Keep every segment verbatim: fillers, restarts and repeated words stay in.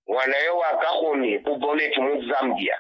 ngwana yo wa ka gone o boletse mo Zambia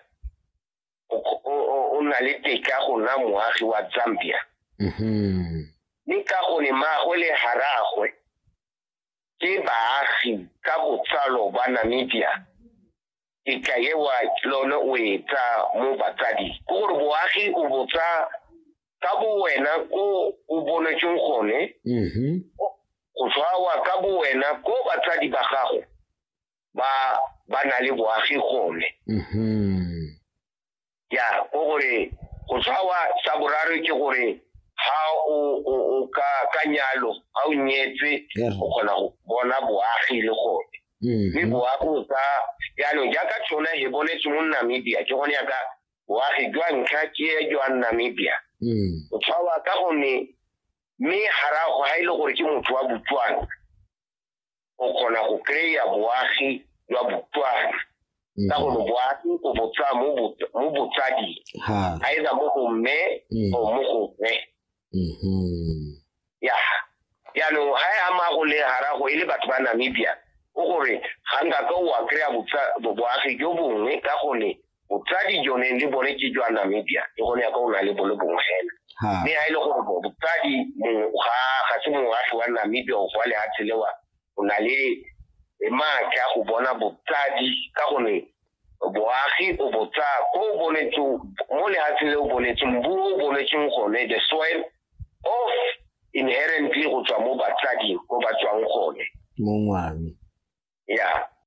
o na le teka go na moagi wa Zambia mhm ni ka gone magwe le haragwe ke baagi ka botsalo ba Namibia e ka yewa lona o etsa mo batsadi gore boagi o botsa ka bo wena ko o bonetseng gone mhm go tswa ka bo wena ko batsadi ba gago ba ba na le boagi gone mhm ya gore go tswa sa boraro ke gore ha o o ka kanyalo ha o nyetse o kgona go bona boagi le gone mme boagi ka ya no ja ka tsona he bonetse mo Namibia ke gone ya ka boagi jwa ntlha ke jwa Namibia o tswa ka gone mme harago ha ile gore ke motho wa Botswana o kgona go kreya boagi jwa Botswana ka go boagi o botsa mo mo botsadi ha either mo go mme o mo go mme mhm ya ya no ha ama go le harago ile batho ba Namibia o gore ga nga ka o kreya botsa boagi jo bongwe ka gone botsadi jone le bone ke jwa Namibia e gone ya ka o na le bole bongwe hela ha ne ha ile gore botsadi ga ga se moagi wa Namibia o fa le ha tselewa o na le ma ka go bona botsadi ka gone boagi o botsa ko bonetso mo le ha tsele o bonetse mbu o bonetseng gone the soil of inherently go tswa mo batsadi go ba tswang gone mo ngwami ya